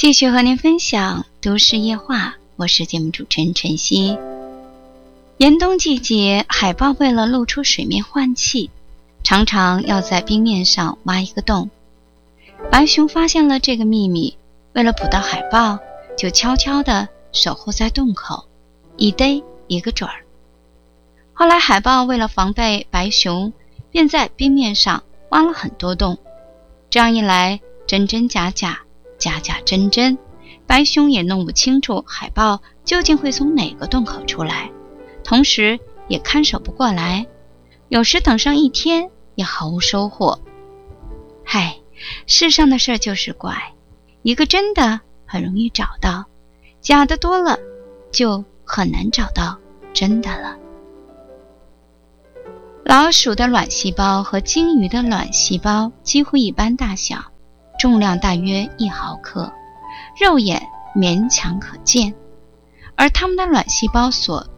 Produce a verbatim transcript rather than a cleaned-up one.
继续和您分享都市夜话，我是节目主持人晨曦。严冬季节，海豹为了露出水面换气，常常要在冰面上挖一个洞。白熊发现了这个秘密，为了捕到海豹，就悄悄地守候在洞口，一逮一个准儿。后来海豹为了防备白熊，便在冰面上挖了很多洞，这样一来，真真假假，假假真真，白熊也弄不清楚海豹究竟会从哪个洞口出来，同时也看守不过来，有时等上一天也毫无收获。嗨，世上的事就是怪，一个真的很容易找到，假的多了就很难找到真的了。老鼠的卵细胞和鲸鱼的卵细胞几乎一般大小，重量大约一毫克，肉眼勉强可见，而它们的卵细胞所